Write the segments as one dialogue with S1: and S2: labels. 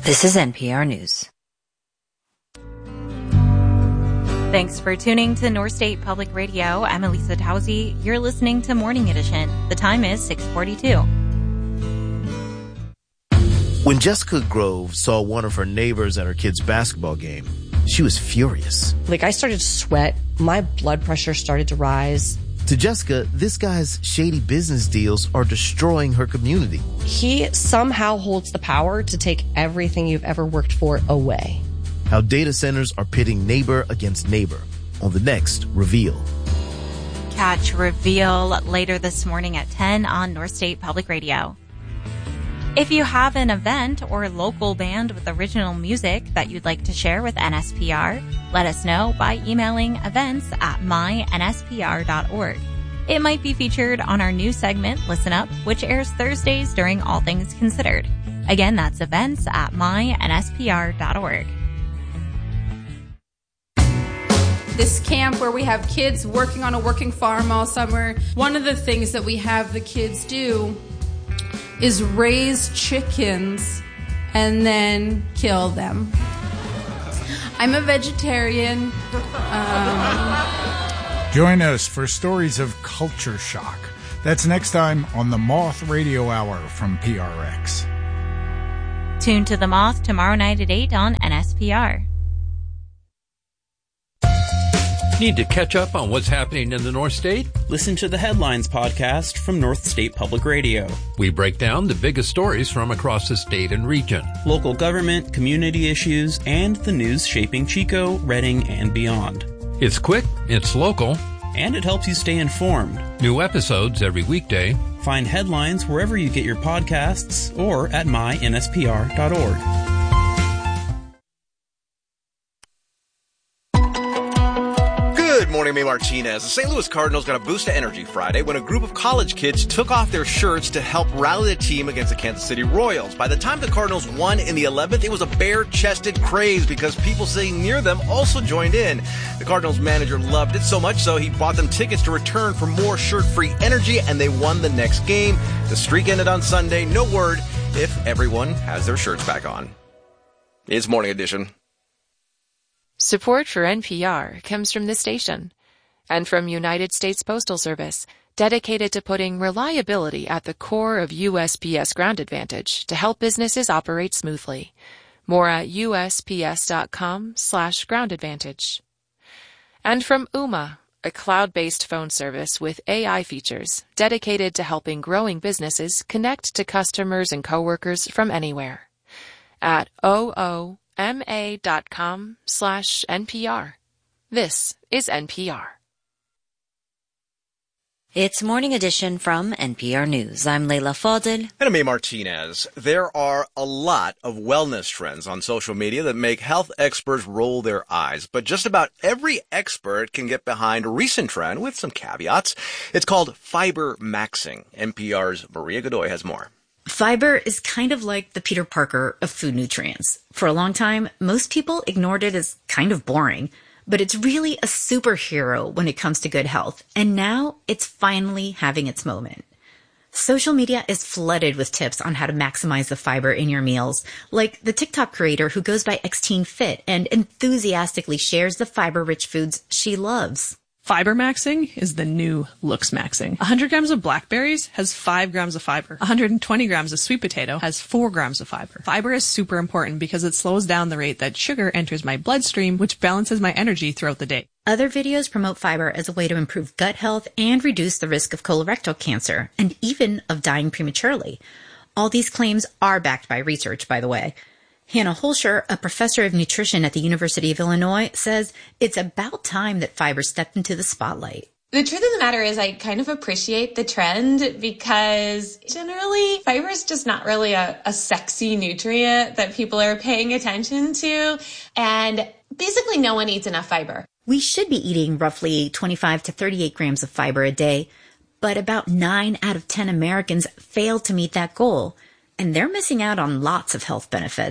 S1: This is NPR News.
S2: Thanks for tuning to North State Public Radio. I'm Elisa Tausi. You're listening to Morning Edition. The time is 6:42.
S3: When Jessica Grove saw one of her neighbors at her kid's basketball game, she was furious.
S4: I started to sweat. My blood pressure started to rise.
S3: To Jessica, this guy's shady business deals are destroying her community.
S4: He somehow holds the power to take everything you've ever worked for away.
S3: How data centers are pitting neighbor against neighbor on the next Reveal.
S2: Catch Reveal later this morning at 10 on North State Public Radio. If you have an event or local band with original music that you'd like to share with NSPR, let us know by emailing events@mynspr.org. It might be featured on our new segment, Listen Up, which airs Thursdays during All Things Considered. Again, that's events@mynspr.org.
S5: This camp where we have kids working on a working farm all summer, one of the things that we have the kids do is raise chickens and then kill them. I'm a vegetarian.
S6: Join us for stories of culture shock. That's next time on the Moth Radio Hour from PRX.
S2: Tune to The Moth tomorrow night at 8 on NSPR.
S7: Need to catch up on what's happening in the North State?
S8: Listen to the Headlines podcast from North State Public Radio.
S7: We break down the biggest stories from across the state and region.
S8: Local government, community issues, and the news shaping Chico, Redding, and beyond.
S7: It's quick, it's local,
S8: and it helps you stay informed.
S7: New episodes every weekday.
S8: Find Headlines wherever you get your podcasts or at mynspr.org.
S9: Good morning, May Martinez. The St. Louis Cardinals got a boost of energy Friday when a group of college kids took off their shirts to help rally the team against the Kansas City Royals. By the time the Cardinals won in the 11th, it was a bare-chested craze because people sitting near them also joined in. The Cardinals manager loved it so much so he bought them tickets to return for more shirt-free energy, and they won the next game. The streak ended on Sunday. No word if everyone has their shirts back on. It's Morning Edition.
S10: Support for NPR comes from this station and from United States Postal Service, dedicated to putting reliability at the core of USPS Ground Advantage to help businesses operate smoothly. More at usps.com/Ground Advantage. And from Ooma, a cloud-based phone service with AI features dedicated to helping growing businesses connect to customers and coworkers from anywhere. At ooma.com/NPR. This is NPR.
S1: It's Morning Edition from NPR News. I'm Leila Fadel.
S9: And I'm May Martinez. There are a lot of wellness trends on social media that make health experts roll their eyes. But just about every expert can get behind a recent trend with some caveats. It's called fiber maxing. NPR's Maria Godoy has more.
S11: Fiber is kind of like the Peter Parker of food nutrients. For a long time, most people ignored it as kind of boring, but it's really a superhero when it comes to good health. And now it's finally having its moment. Social media is flooded with tips on how to maximize the fiber in your meals, like the TikTok creator who goes by XTeenFit and enthusiastically shares the fiber-rich foods she loves.
S12: Fiber maxing is the new looks maxing. 100 grams of blackberries has 5 grams of fiber. 120 grams of sweet potato has 4 grams of fiber. Fiber is super important because it slows down the rate that sugar enters my bloodstream, which balances my energy throughout the day.
S11: Other videos promote fiber as a way to improve gut health and reduce the risk of colorectal cancer, and even of dying prematurely. All these claims are backed by research, by the way. Hannah Holscher, a professor of nutrition at the University of Illinois, says it's about time that fiber stepped into the spotlight.
S13: The truth of the matter is I kind of appreciate the trend because generally fiber is just not really a sexy nutrient that people are paying attention to. And basically no one eats enough fiber.
S11: We should be eating roughly 25 to 38 grams of fiber a day, but about 9 out of 10 Americans fail to meet that goal. And they're missing out on lots of health benefits.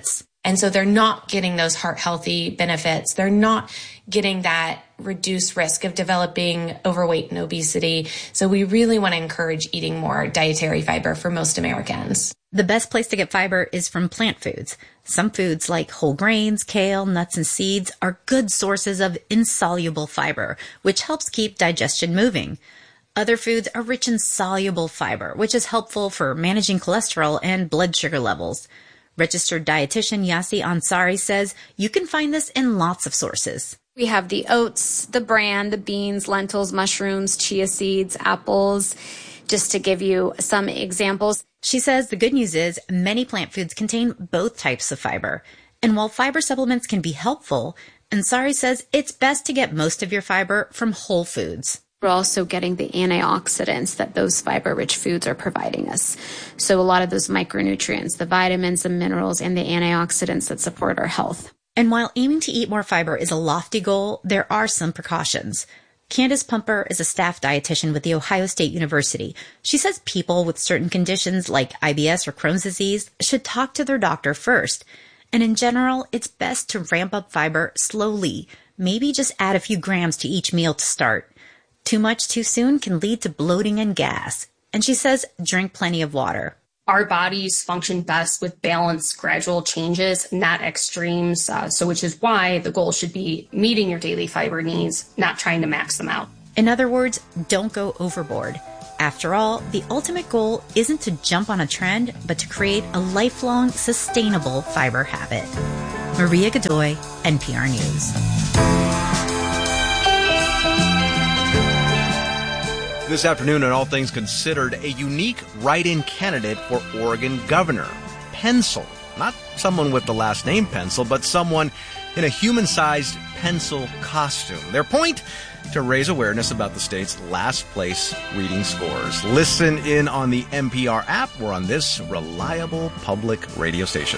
S13: And so they're not getting those heart healthy benefits. They're not getting that reduced risk of developing overweight and obesity. So we really want to encourage eating more dietary fiber for most Americans.
S11: The best place to get fiber is from plant foods. Some foods like whole grains, kale, nuts, and seeds are good sources of insoluble fiber, which helps keep digestion moving. Other foods are rich in soluble fiber, which is helpful for managing cholesterol and blood sugar levels. Registered dietitian Yasi Ansari says you can find this in lots of sources.
S14: We have the oats, the bran, the beans, lentils, mushrooms, chia seeds, apples, just to give you some examples.
S11: She says the good news is many plant foods contain both types of fiber. And while fiber supplements can be helpful, Ansari says it's best to get most of your fiber from whole foods.
S14: We're also getting the antioxidants that those fiber-rich foods are providing us. So a lot of those micronutrients, the vitamins, the minerals, and the antioxidants that support our health.
S11: And while aiming to eat more fiber is a lofty goal, there are some precautions. Candace Pumper is a staff dietitian with The Ohio State University. She says people with certain conditions like IBS or Crohn's disease should talk to their doctor first. And in general, it's best to ramp up fiber slowly. Maybe just add a few grams to each meal to start. Too much too soon can lead to bloating and gas. And she says drink plenty of water.
S15: Our bodies function best with balanced, gradual changes, not extremes. So which is why the goal should be meeting your daily fiber needs, not trying to max them out.
S11: In other words, don't go overboard. After all, the ultimate goal isn't to jump on a trend, but to create a lifelong, sustainable fiber habit. Maria Godoy, NPR News.
S9: This afternoon, on All Things Considered, a unique write-in candidate for Oregon governor, Pencil. Not someone with the last name Pencil, but someone in a human-sized pencil costume. Their point? To raise awareness about the state's last-place reading scores. Listen in on the NPR app or on this reliable public radio station.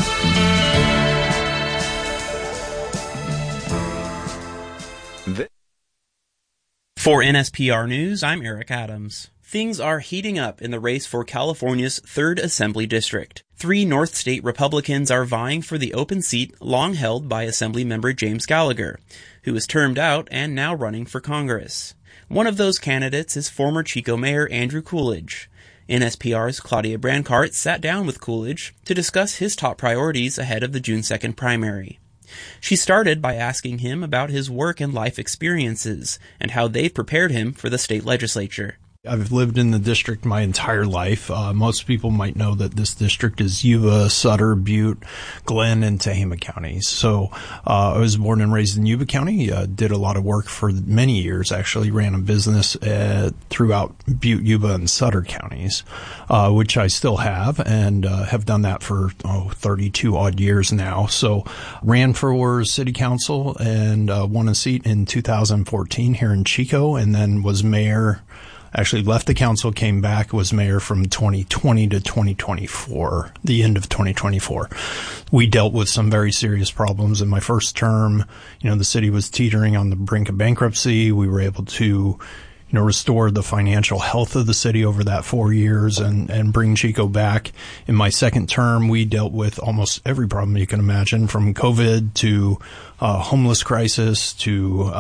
S8: For NSPR News, I'm Eric Adams. Things are heating up in the race for California's 3rd Assembly District. 3 North State Republicans are vying for the open seat long held by Assemblymember James Gallagher, who is termed out and now running for Congress. One of those candidates is former Chico Mayor Andrew Coolidge. NSPR's Claudia Brancart sat down with Coolidge to discuss his top priorities ahead of the June 2nd primary. She started by asking him about his work and life experiences and how they've prepared him for the state legislature.
S16: I've lived in the district my entire life. Most people might know that this district is Yuba, Sutter, Butte, Glenn, and Tehama counties. So I was born and raised in Yuba County, did a lot of work for many years, actually ran a business throughout Butte, Yuba, and Sutter counties, which I still have and have done that for 32 odd years now. So ran for city council and won a seat in 2014 here in Chico, and then was mayor. Actually left the council, came back, was mayor from 2020 to 2024, the end of 2024. We dealt with some very serious problems in my first term. The city was teetering on the brink of bankruptcy. We were able to, restore the financial health of the city over that 4 years and bring Chico back. In my second term, we dealt with almost every problem you can imagine, from COVID to homeless crisis to,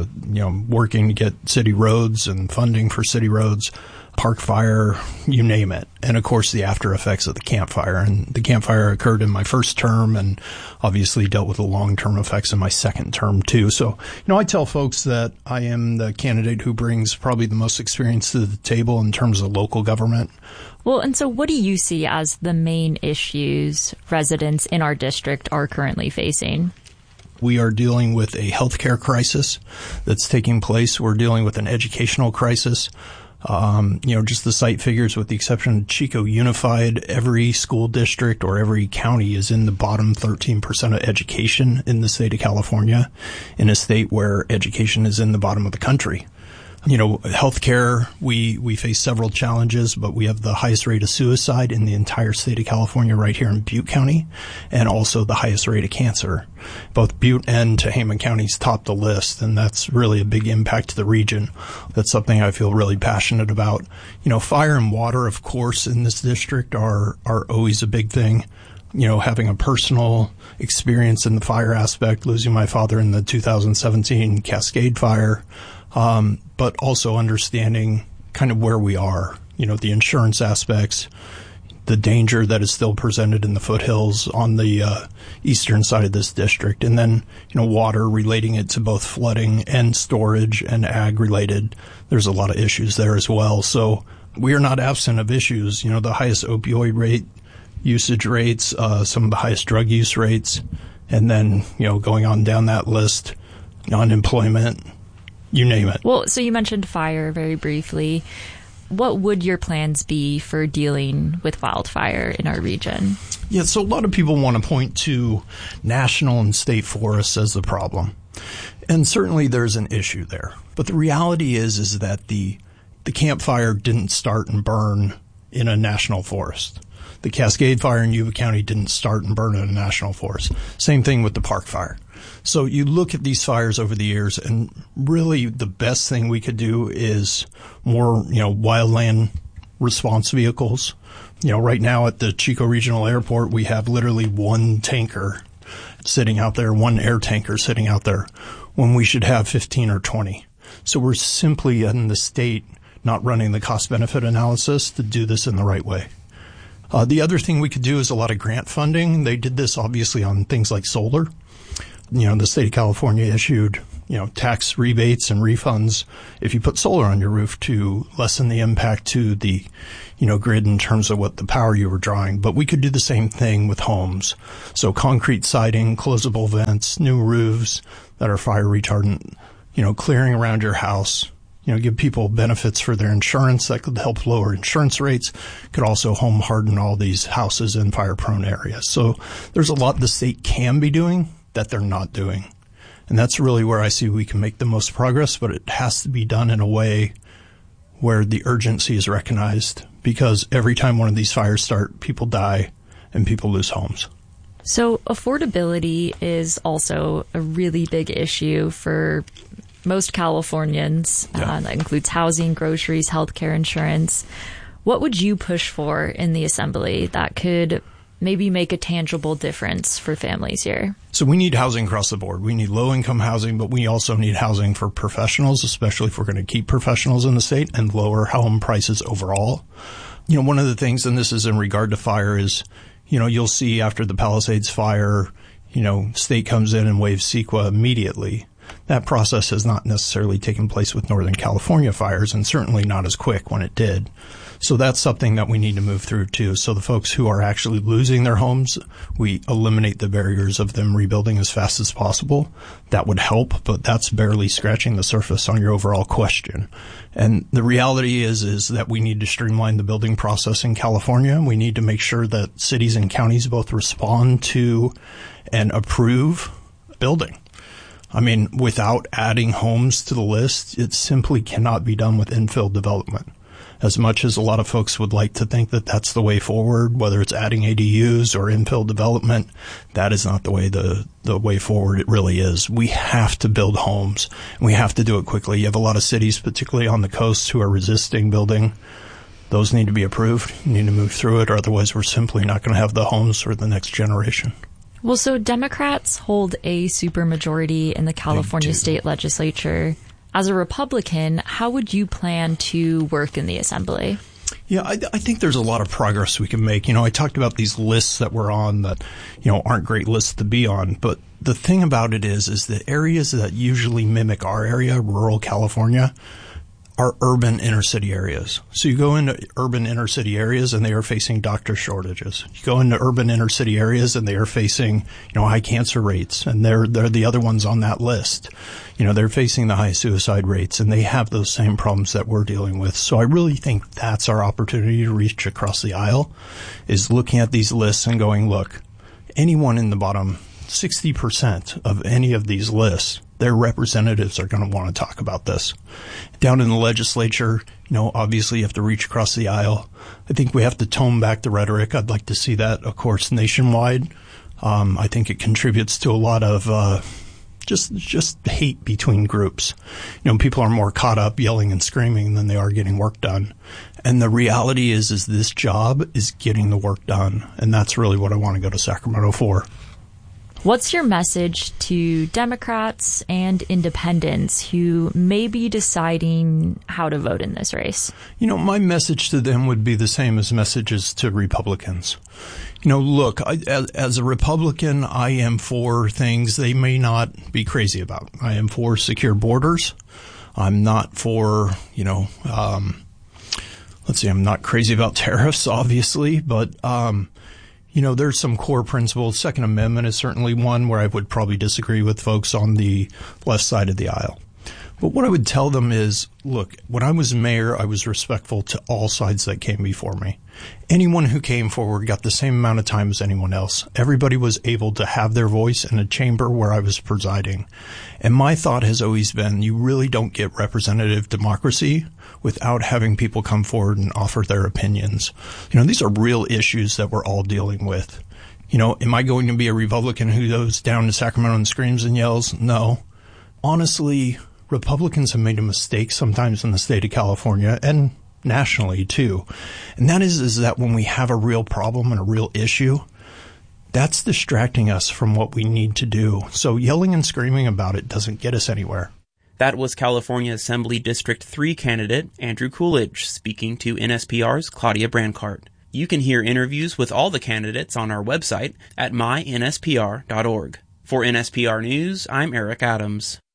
S16: working to get city roads and funding for city roads, park fire, you name it. And of course, the after effects of the Camp Fire. And the Camp Fire occurred in my first term and obviously dealt with the long-term effects in my second term too. So, I tell folks that I am the candidate who brings probably the most experience to the table in terms of local government.
S17: Well, and so what do you see as the main issues residents in our district are currently facing?
S16: We are dealing with a healthcare crisis that's taking place. We're dealing with an educational crisis. Just the site figures, with the exception of Chico Unified, every school district or every county is in the bottom 13% of education in the state of California, in a state where education is in the bottom of the country. Healthcare, we face several challenges, but we have the highest rate of suicide in the entire state of California right here in Butte County, and also the highest rate of cancer. Both Butte and Tehama counties top the list, and that's really a big impact to the region. That's something I feel really passionate about. Fire and water, of course, in this district are always a big thing. Having a personal experience in the fire aspect, losing my father in the 2017 Cascade fire, but also understanding kind of where we are, the insurance aspects, the danger that is still presented in the foothills on the eastern side of this district, and then, water, relating it to both flooding and storage and ag related. There's a lot of issues there as well. So we are not absent of issues, the highest opioid rate, usage rates, some of the highest drug use rates, and then, going on down that list, unemployment, you name it.
S17: Well, so you mentioned fire very briefly. What would your plans be for dealing with wildfire in our region?
S16: Yeah, so a lot of people want to point to national and state forests as the problem. And certainly there's an issue there. But the reality is that the Camp Fire didn't start and burn in a national forest. The Cascade Fire in Yuba County didn't start and burn in a national forest. Same thing with the Park Fire. So you look at these fires over the years, and really the best thing we could do is more, wildland response vehicles. Right now at the Chico Regional Airport, we have literally one tanker sitting out there, one air tanker sitting out there, when we should have 15 or 20. So we're simply in the state not running the cost-benefit analysis to do this in the right way. The other thing we could do is a lot of grant funding. They did this obviously on things like solar. The state of California issued, tax rebates and refunds if you put solar on your roof to lessen the impact to the, grid in terms of what the power you were drawing. But we could do the same thing with homes. So concrete siding, closable vents, new roofs that are fire retardant, clearing around your house. Give people benefits for their insurance that could help lower insurance rates, could also home harden all these houses in fire-prone areas. So there's a lot the state can be doing that they're not doing. And that's really where I see we can make the most progress, but it has to be done in a way where the urgency is recognized, because every time one of these fires start, people die and people lose homes.
S17: So affordability is also a really big issue for most Californians. That includes housing, groceries, healthcare, insurance. What would you push for in the assembly that could maybe make a tangible difference for families here?
S16: So we need housing across the board. We need low-income housing, but we also need housing for professionals, especially if we're going to keep professionals in the state, and lower home prices overall. One of the things, and this is in regard to fire, is, you'll see after the Palisades fire, state comes in and waives CEQA immediately. That process has not necessarily taken place with Northern California fires, and certainly not as quick when it did. So that's something that we need to move through too. So the folks who are actually losing their homes, we eliminate the barriers of them rebuilding as fast as possible. That would help, but that's barely scratching the surface on your overall question. And the reality is that we need to streamline the building process in California. We need to make sure that cities and counties both respond to and approve building. Without adding homes to the list, it simply cannot be done with infill development. As much as a lot of folks would like to think that that's the way forward, whether it's adding ADUs or infill development, that is not the way forward. It really is. We have to build homes, and we have to do it quickly. You have a lot of cities, particularly on the coast, who are resisting building. Those need to be approved. You need to move through it, or otherwise we're simply not going to have the homes for the next generation.
S17: Well, so Democrats hold a supermajority in the California state legislature. As a Republican, how would you plan to work in the assembly?
S16: Yeah, I think there's a lot of progress we can make. I talked about these lists that we're on that, aren't great lists to be on. But the thing about it is the areas that usually mimic our area, rural California, are urban inner city areas. So you go into urban inner city areas and they are facing doctor shortages. You go into urban inner city areas and they are facing, high cancer rates, and they're the other ones on that list. They're facing the high suicide rates, and they have those same problems that we're dealing with. So I really think that's our opportunity to reach across the aisle, is looking at these lists and going, look, anyone in the bottom 60% of any of these lists, their representatives are going to want to talk about this. Down in the legislature, obviously you have to reach across the aisle. I think we have to tone back the rhetoric. I'd like to see that, of course, nationwide. I think it contributes to a lot of just hate between groups. People are more caught up yelling and screaming than they are getting work done. And the reality is this job is getting the work done. And that's really what I want to go to Sacramento for.
S17: What's your message to Democrats and independents who may be deciding how to vote in this race?
S16: My message to them would be the same as messages to Republicans. Look, as a Republican, I am for things they may not be crazy about. I am for secure borders. I'm not for, I'm not crazy about tariffs, obviously, but, there's some core principles. Second Amendment is certainly one where I would probably disagree with folks on the left side of the aisle. But what I would tell them is, look, when I was mayor, I was respectful to all sides that came before me. Anyone who came forward got the same amount of time as anyone else. Everybody was able to have their voice in a chamber where I was presiding. And my thought has always been, you really don't get representative democracy without having people come forward and offer their opinions. These are real issues that we're all dealing with. Am I going to be a Republican who goes down to Sacramento and screams and yells? No. Honestly, Republicans have made a mistake sometimes in the state of California and nationally too. And that is that when we have a real problem and a real issue, that's distracting us from what we need to do. So yelling and screaming about it doesn't get us anywhere.
S8: That was California Assembly District 3 candidate Andrew Coolidge speaking to NSPR's Claudia Brancart. You can hear interviews with all the candidates on our website at mynspr.org. For NSPR News, I'm Eric Adams.